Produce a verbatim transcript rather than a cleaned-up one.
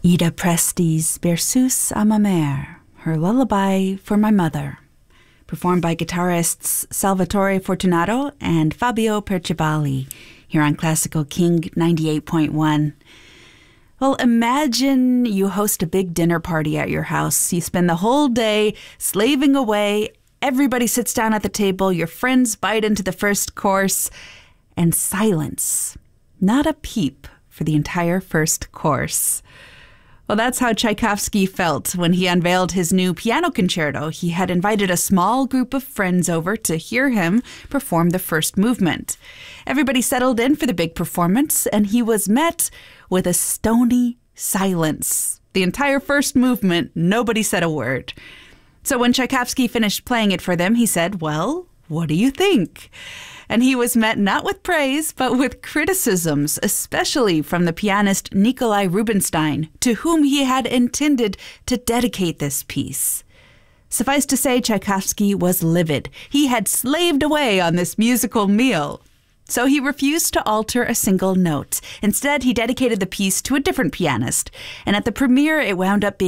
Ida Presti's Berceuse à ma mère, her lullaby for my mother, performed by guitarists Salvatore Fortunato and Fabio Percivali, here on Classical King ninety-eight point one. Well, imagine you host a big dinner party at your house. You spend the whole day slaving away. Everybody sits down at the table. Your friends bite into the first course. And silence. Not a peep for the entire first course. Well, that's how Tchaikovsky felt when he unveiled his new piano concerto. He had invited a small group of friends over to hear him perform the first movement. Everybody settled in for the big performance, and he was met with a stony silence. The entire first movement, nobody said a word. So when Tchaikovsky finished playing it for them, he said, "Well, what do you think?" And he was met not with praise, but with criticisms, especially from the pianist Nikolai Rubinstein, to whom he had intended to dedicate this piece. Suffice to say, Tchaikovsky was livid. He had slaved away on this musical meal. So he refused to alter a single note. Instead, he dedicated the piece to a different pianist. And at the premiere, it wound up being